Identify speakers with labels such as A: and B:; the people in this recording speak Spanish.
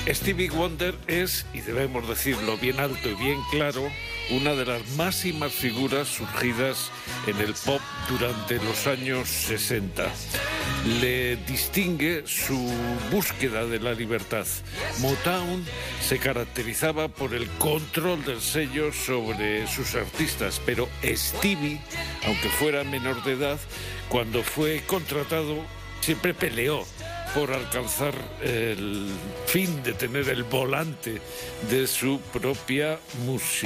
A: Stevie Wonder es, y debemos decirlo bien alto y bien claro, una de las máximas figuras surgidas en el pop durante los años 60. Le distingue su búsqueda de la libertad. Motown se caracterizaba por el control del sello sobre sus artistas, pero Stevie, aunque fuera menor de edad, cuando fue contratado, siempre peleó por alcanzar el fin de tener el volante de su propia música.